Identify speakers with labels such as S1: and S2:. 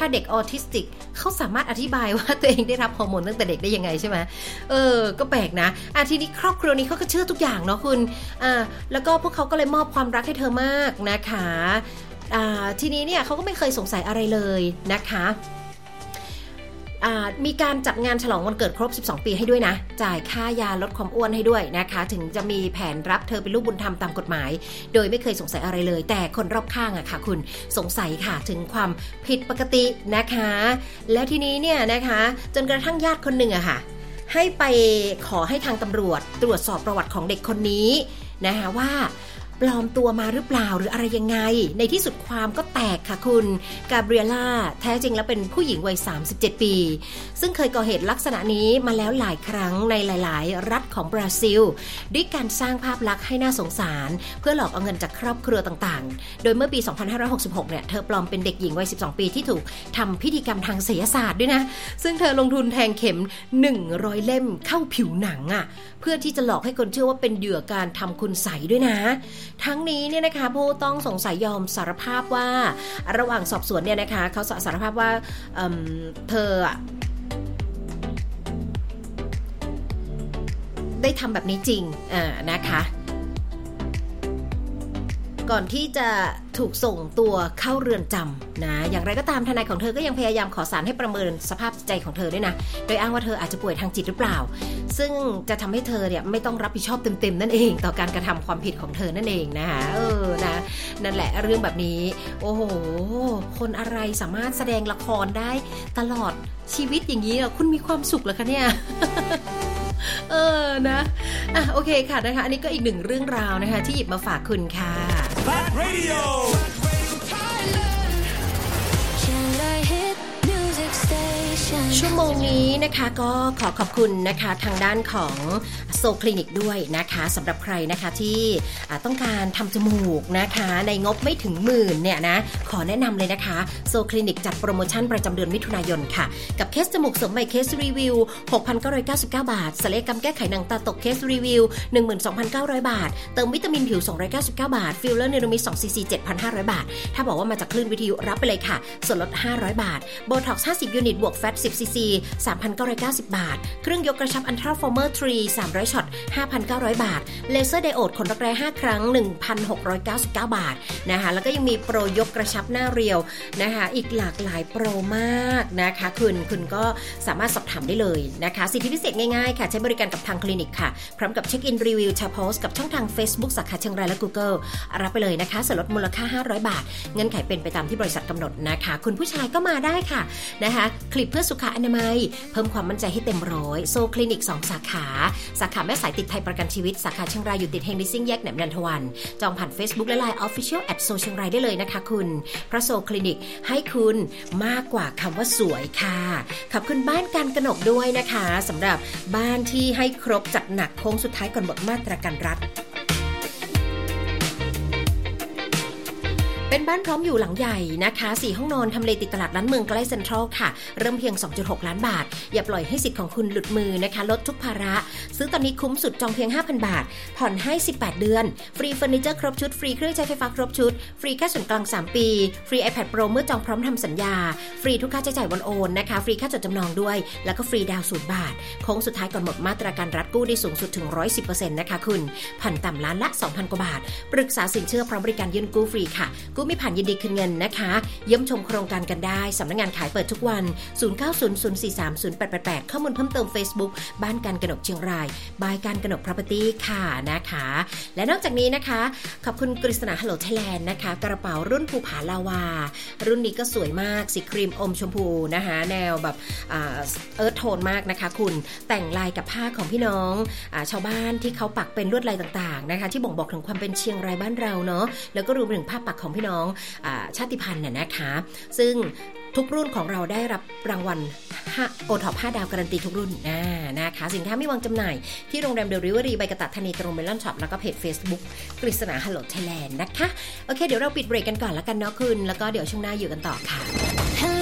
S1: าเด็กออทิสติกเขาสามารถอธิบายว่าตัวเองได้รับฮอร์โมนตั้งแต่เด็กได้ยังไงใช่ไหมก็แปลกนะทีนี้ครอบครัวนี้เขาก็เชื่อทุกอย่างเนาะคุณแล้วก็พวกเขาก็เลยมอบความรักให้เธอมากนะคะทีนี้เนี่ยเขาก็ไม่เคยสงสัยอะไรเลยนะคะมีการจัดงานฉลองวันเกิดครบ12ปีให้ด้วยนะจ่ายค่ายาลดความอ้วนให้ด้วยนะคะถึงจะมีแผนรับเธอเป็นลูกบุญธรรมตามกฎหมายโดยไม่เคยสงสัยอะไรเลยแต่คนรอบข้างอะค่ะคุณสงสัยค่ะถึงความผิดปกตินะคะแล้วทีนี้เนี่ยนะคะจนกระทั่งญาติคนหนึ่งอะค่ะให้ไปขอให้ทางตำรวจตรวจสอบประวัติของเด็กคนนี้นะคะว่าปลอมตัวมาหรือเปล่าหรืออะไรยังไงในที่สุดความก็แตกค่ะคุณกาเบรียล่าแท้จริงแล้วเป็นผู้หญิงวัย37ปีซึ่งเคยก่อเหตุลักษณะนี้มาแล้วหลายครั้งในหลายๆรัฐของบราซิลด้วยการสร้างภาพลักษณ์ให้น่าสงสารเพื่อหลอกเอาเงินจากครอบครัวต่างๆโดยเมื่อปี2566เนี่ยเธอปลอมเป็นเด็กหญิงวัย12ปีที่ถูกทำพิธีกรรมทางไสยศาสตร์ด้วยนะซึ่งเธอลงทุนแทงเข็ม100เล่มเข้าผิวหนังเพื่อที่จะหลอกให้คนเชื่อว่าเป็นเหยื่อการทำคุณไสยด้วยนะทั้งนี้เนี่ยนะคะผู้ต้องสงสัยยอมสารภาพว่าระหว่างสอบสวนเนี่ยนะคะเขาสารภาพว่าเธอได้ทำแบบนี้จริงนะคะก่อนที่จะถูกส่งตัวเข้าเรือนจำนะอย่างไรก็ตามทนายของเธอก็ยังพยายามขอศาลให้ประเมินสภาพจิตใจของเธอด้วยนะโดยอ้างว่าเธออาจจะป่วยทางจิตหรือเปล่าซึ่งจะทำให้เธอเนี่ยไม่ต้องรับผิดชอบเต็มๆนั่นเองต่อการกระทำความผิดของเธอนั่นเองนะคะนะนั่นแหละเรื่องแบบนี้โอ้โหคนอะไรสามารถแสดงละครได้ตลอดชีวิตอย่างนี้คุณมีความสุขเหรอคะเนี่ย นะโอเคค่ะนะคะอันนี้ก็อีกหนึ่งเรื่องราวนะคะที่หยิบมาฝากคุณค่ะ Flat Radioชั่วโมงนี้นะคะก็ขอขอบคุณนะคะทางด้านของโซคลินิกด้วยนะคะสำหรับใครนะคะที่ต้องการทำจมูกนะคะในงบไม่ถึง10,000เนี่ยนะขอแนะนำเลยนะคะโซคลินิกจัดโปรโมชั่นประจำเดือนมิถุนายนค่ะกับเคสจมูกเสริมใหม่เคสรีวิว 6,999 บาทศัลยกรรมแก้ไขหนังตาตกเคสรีวิว 12,900 บาทเติมวิตามินผิว299 บาทฟิลเลอร์เนโรมิด2 cc 7,500 บาทถ้าบอกว่ามาจากคลื่นวิทยุรับไปเลยค่ะส่วนลด500 บาทโบท็อกซ์50 ยูนิตบวกแฟต10 cc 3,990 บาทเครื่องยกกระชับอันทราฟอร์เมอร์3 300ช็อต 5,900 บาทเลเซอร์ไดโอดขนรักแร้5ครั้ง 1,699 บาทนะคะแล้วก็ยังมีโปรยกกระชับหน้าเรียวนะคะอีกหลากหลายโปรมากนะคะคุณก็สามารถสอบถามได้เลยนะคะสิทธิพิเศษง่ายๆค่ะใช้บริการกับทางคลินิกค่ะพร้อมกับเช็คอินรีวิวแชร์โพสต์กับช่องทาง Facebook สาขาเชียงรายและ Google รับไปเลยนะคะส่วนลดมูลค่า500 บาทเงื่อนไขเป็นไปตามที่บริษัทกำหนดนะคะคุณผู้ชายก็มาได้ค่ะนะคะคลิปเพื่อสุขอนามัยเพิ่มความมั่นใจให้เต็มร้อยโซคลินิก2สาขาแม่สายติดไทยประกันชีวิตสาขาเชียงรายอยู่ติดเฮงดิซิ่งแยกแหนมนันทวันจองผ่าน Facebook และ Line Official @ โซเชียงรายได้เลยนะคะคุณเพราะโซคลินิกให้คุณมากกว่าคำว่าสวยค่ะขอบคุณบ้านการกนกด้วยนะคะสำหรับบ้านที่ให้ครบจัดหนักโค้งสุดท้ายก่อนหมดมาตรการรัฐเป็นบ้านพร้อมอยู่หลังใหญ่นะคะ4ห้องนอนทำเลติดตลาดล้านเมืองใกล้เซ็นทรัลค่ะเริ่มเพียง 2.6 ล้านบาทอย่าปล่อยให้สิทธิ์ของคุณหลุดมือนะคะลดทุกภาระซื้อตอนนี้คุ้มสุดจองเพียง 5,000 บาทผ่อนให้18เดือนฟรีเฟอร์นิเจอร์ครบชุดฟรีเครื่องใช้ไฟฟ้าครบชุดฟรีค่าส่วนกลาง3ปีฟรี iPad Pro เมื่อจองพร้อมทำสัญญาฟรีทุกค่าใช้จ่ายวันโอนนะคะฟรีค่าจดจำนองด้วยแล้วก็ฟรีดาวน์0 บาทโค้งสุดท้ายก่อนหมดมาตรการรัฐกู้ได้สูงสุดถึง 110% นะคะคุณผ่อนต่ำล้านละ 2,000 กว่าบาทปรึกษาสินเชื่อพร้อมบริการยื่นกู้ฟรีค่ะกู้ไม่ผ่านยินดีคืนเงินนะคะเยี่ยมชมโครงการกันได้สำนักงานขายเปิดทุกวัน 0900430888 ข้อมูลเพิ่มเติม Facebook บ้านการกนกเชียงรายบายการกนก Property ค่ะนะคะและนอกจากนี้นะคะขอบคุณกฤษณา Hello Thailand นะคะกระเป๋ารุ่นภูผาลาวารุ่นนี้ก็สวยมากสีครีมอมชมพูนะคะแนวแบบเอิร์ธโทนมากนะคะคุณแต่งลายกับผ้าของพี่น้องชาวบ้านที่เขาปักเป็นลวดลายต่างๆนะคะที่บ่งบอกถึงความเป็นเชียงรายบ้านเราเนาะแล้วก็รวมถึงภาพปักของพี่น้องชาติพันธุ์เนี่ยนะคะซึ่งทุกรุ่นของเราได้รับรางวัลโอท็อป5 ดาวการันตีทุกรุ่นนะคะสินค้ามีวางจำหน่ายที่โรงแรมเดลิเวอรี่ใบกระตัดธานีตรงเมลอนช็อปแล้วก็เพจ Facebook กฤษณา Hello Thailand นะคะโอเคเดี๋ยวเราปิดเบรกกันก่อนแล้วกันเนาะคุณแล้วก็เดี๋ยวช่วงหน้าอยู่กันต่อค่ะ